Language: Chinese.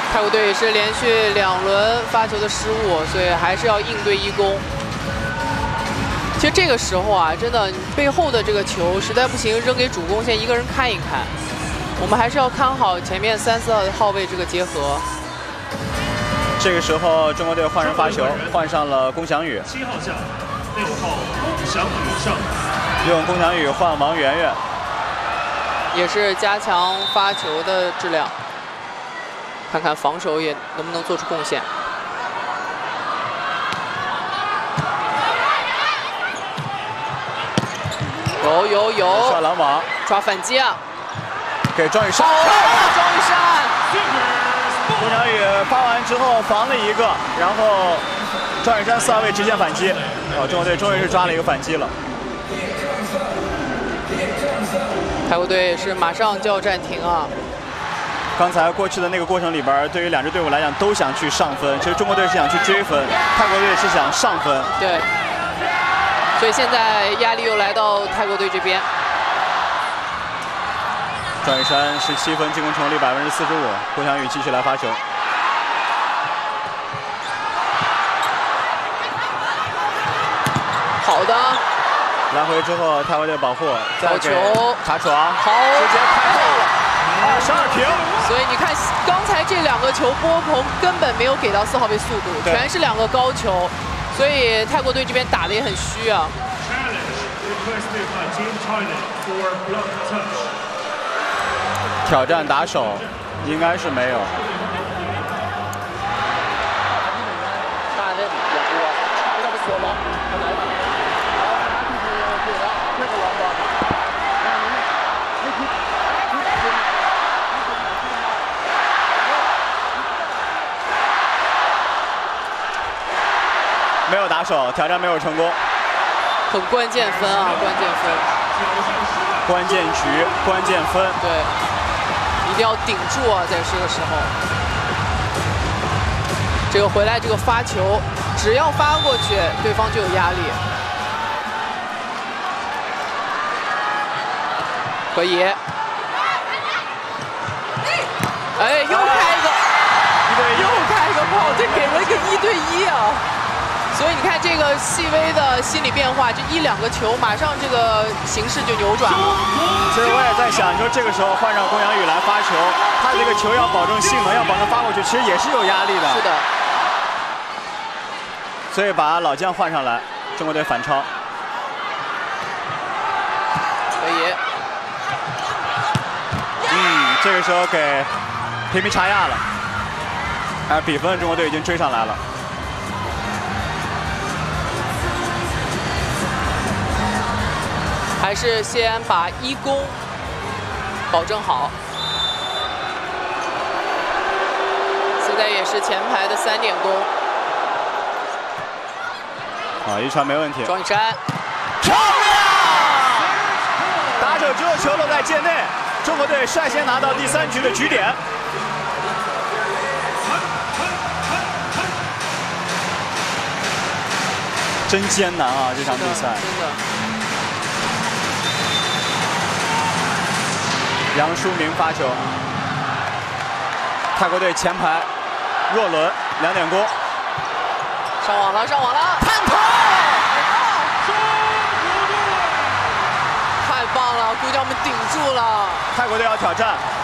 泰国队也是连续2轮发球的失误，所以还是要应对一攻。其实这个时候啊，真的背后的这个球实在不行，扔给主攻线一个人看一看。我们还是要看好前面3、4号位这个结合。 这个时候，中国队换人发球，换上了龚翔宇。 7号下，6号龚翔宇上。 用龚翔宇换王媛媛， 也是加强发球的质量。 看看防守也能不能做出贡献。有， 刷拦网， 抓反击啊！ 给庄宇珊， 庄宇珊， 龚翔宇发完之后防了一个，然后庄宇珊4号位直线反击，中国队终于是抓了一个反击了。 泰国队也是马上就要暂停啊！ 刚才过去的那个过程里边，对于2支队伍来讲都想去上分，其实中国队是想去追分，泰国队是想上分。 对，所以现在压力又来到泰国队这边。 庄宇珊17分，进攻成功率45%，龚翔宇继续来发球。 好的， 来回之后，泰国队保护，再给卡床， 好， 直接开后了。 22平， 所以你看，刚才这2个球波鹏根本没有给到4号位速度，全是2个高球，所以泰国队这边打得也很虚啊。 挑战打手，应该是没有。没有打手，挑战没有成功。 很关键分啊，关键分。 关键局，关键分。 对，一定要顶住啊，在这个时候。这个回来这个发球，只要发过去，对方就有压力。可以。哎，又开一个，1对1，又开一个炮，这给了一个1对1啊。 所以你看这个细微的心理变化，这1、2个球，马上这个形势就扭转了。 其实我也在想，你说这个时候换上龚翔宇来发球，他这个球要保证性能，要保证发过去，其实也是有压力的。 是的。 所以把老将换上来，中国队反超。 可以。 这个时候给平平查亚了，而比分中国队已经追上来了。 还是先把1攻保证好。现在也是前排的3点攻。 好，一传没问题。 庄宇珊， 漂亮！打手之后球落在界内，中国队率先拿到第3局的局点。真艰难啊，这场比赛。 真的。 杨舒明发球，泰国队前排，若伦2点攻， 上网了，上网了， 探头， 太棒了，姑娘们顶住了。 泰国队要挑战，